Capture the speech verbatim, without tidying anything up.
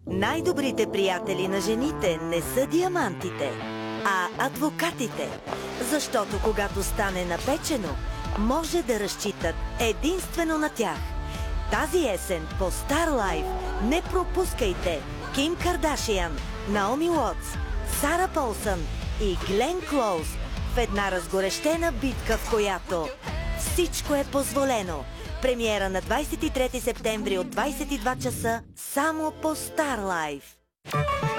Най-добрите приятели на жените не са диамантите, а адвокатите. Защото когато стане напечено, може да разчитат единствено на тях. Тази есен по Стар Лайф не пропускайте Ким Кардашиан, Наоми Уотс, Сара Полсън и Глен Клоуз в една разгорещена битка, в която всичко е позволено. Премиера на двадесет и трети септември от двадесет и два часа само по Стар Лайф.